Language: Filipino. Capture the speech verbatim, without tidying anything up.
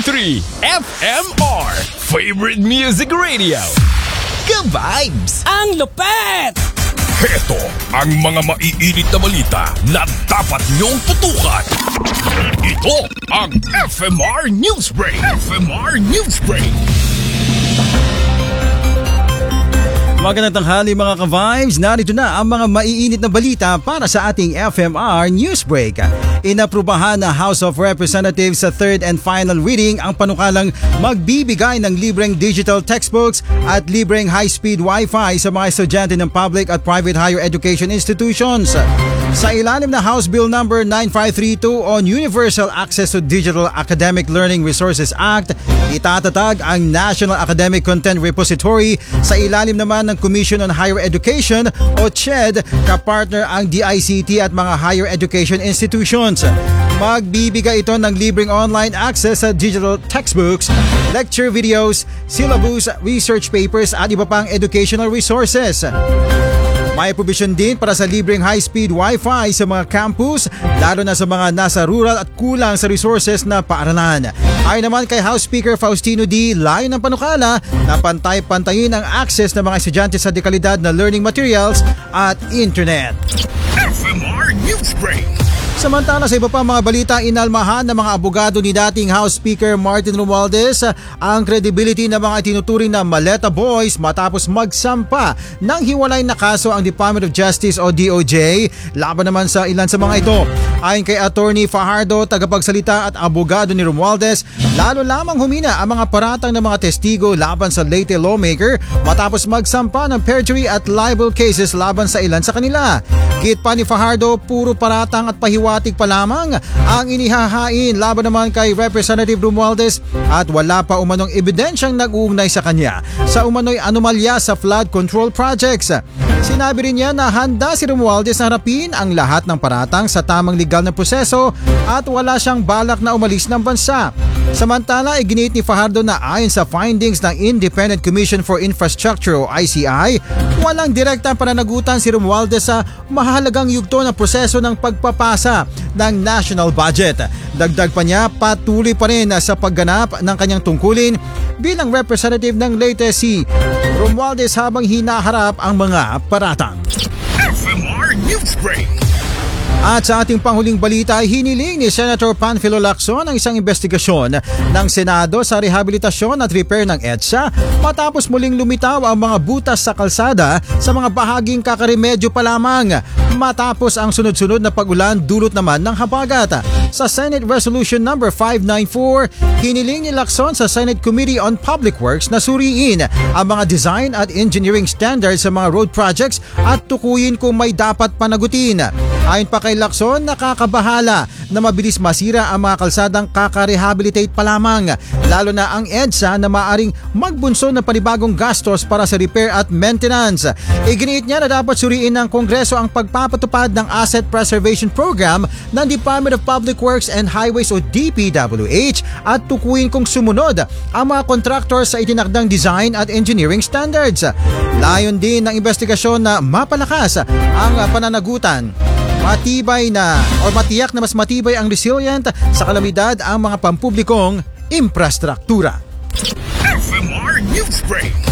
three F M R Favorite Music Radio. Ka-vibes! Ang lupet! Heto ang mga maiinit na balita na dapat niyong tutukan. Ito ang F M R Newsbreak. F M R Newsbreak. Magandang tanghali mga ka-vibes, narito na ang mga maiinit na balita para sa ating F M R Newsbreak. Inaprubahan na House of Representatives sa third and final reading ang panukalang magbibigay ng libreng digital textbooks at libreng high-speed Wi-Fi sa mga estudyante ng public at private higher education institutions. Sa ilalim na House Bill number nine five three two on Universal Access to Digital Academic Learning Resources Act, itatatag ang National Academic Content Repository sa ilalim naman ng Commission on Higher Education o C H E D, kapartner ang D I C T at mga higher education institutions. Magbibigay ito ng libreng online access sa digital textbooks, lecture videos, syllabus, research papers at iba pang educational resources. May provision din para sa libreng high-speed Wi-Fi sa mga campus, lalo na sa mga nasa rural at kulang sa resources na paaralan. Ayon naman kay House Speaker Faustino D., layo ng panukala na pantay-pantayin ang access ng mga estudyante sa dekalidad na learning materials at internet. F M R Newsbreak. Samantala sa iba pa mga balita, inalmahan ng mga abogado ni dating House Speaker Martin Romualdez ang credibility ng mga tinuturing na Maleta Boys matapos magsampa ng hiwalay na kaso ang Department of Justice o D O J laban naman sa ilan sa mga ito. Ayon kay Attorney Fajardo, tagapagsalita at abogado ni Romualdez, lalo lamang humina ang mga paratang ng mga testigo laban sa Leyte lawmaker matapos magsampa ng perjury at libel cases laban sa ilan sa kanila. Git pa ni Fajardo, puro paratang at pahiwatig pa lamang ang inihahain laban naman kay Representative Romualdez at wala pa umanong ebidensyang nag-uugnay sa kanya sa umano'y anomalya sa flood control projects. Sinabi rin niya na handa si Romualdez na harapin ang lahat ng paratang sa tamang legal na proseso at wala siyang balak na umalis ng bansa. Samantala, iginit ni Fajardo na ayon sa findings ng Independent Commission for Infrastructure o I C I, walang direktang pananagutan si Romualdez sa mahalagang yugto ng proseso ng pagpapasa ng national budget. Dagdag pa niya, patuloy pa rin sa pagganap ng kanyang tungkulin bilang representative ng Leyte si Romualdez habang hinaharap ang mga paratang. F M R Newsbreak. At sa ating panghuling balita, hiniling ni Senator Panfilo Lacson ang isang investigasyon ng Senado sa rehabilitasyon at repair ng EDSA matapos muling lumitaw ang mga butas sa kalsada sa mga bahaging kakaremedyo pa lamang matapos ang sunod-sunod na pag-ulan dulot naman ng habagat. Sa Senate Resolution number five ninety-four, hiniling ni Lacson sa Senate Committee on Public Works na suriin ang mga design at engineering standards sa mga road projects at tukuyin kung may dapat panagutin. Ayon pa kay Lacson, nakakabahala na mabilis masira ang mga kalsadang kaka-rehabilitate pa lamang, lalo na ang EDSA na maaring magbunso ng panibagong gastos para sa repair at maintenance. Iginiit niya na dapat suriin ng Kongreso ang pagpapatupad ng Asset Preservation Program ng Department of Public Works and Highways o D P W H at tukuyin kung sumunod ang mga contractors sa itinakdang design at engineering standards. Layon din ng investigasyon na mapalakas ang pananagutan, matibay na o matiyak na mas matibay ang resilient sa kalamidad ang mga pampublikong infrastruktura. F M R Newsbreak.